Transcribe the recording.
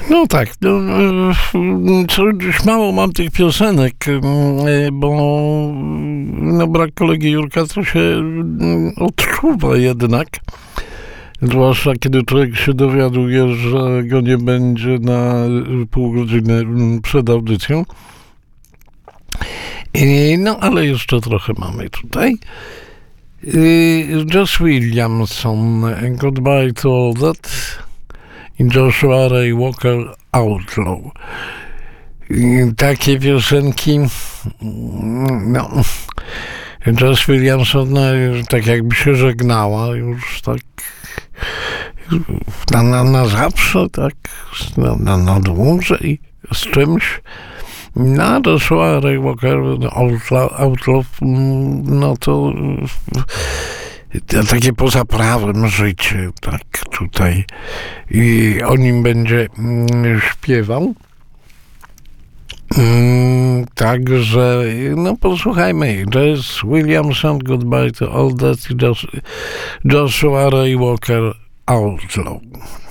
No tak, już mało mam tych piosenek, bo brak kolegi Jurka to się odczuwa jednak. Zwłaszcza kiedy człowiek się dowiaduje, że go nie będzie na pół godziny przed audycją. No ale jeszcze trochę mamy tutaj. Josh Williamson, Goodbye to All That, i Joshua Ray Walker, Outlaw. Takie piosenki, Josh Williamson tak jakby się żegnała już tak na zawsze, tak na dłużej z czymś. No, Joshua Ray Walker, Outlaw, to takie poza prawem życie, tak tutaj. I o nim będzie śpiewał. Także, posłuchajmy. Josh Williamson, Goodbye to All That, Joshua Ray Walker, Outlaw.